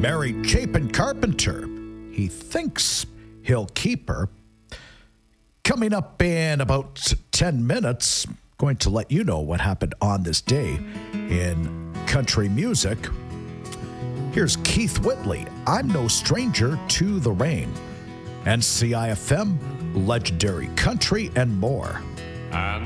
Mary Chapin Carpenter. He thinks he'll keep her. Coming up in about 10 minutes, going to let you know what happened on this day in country music. Here's Keith Whitley, I'm No Stranger to the Rain. And CIFM, Legendary Country, and more.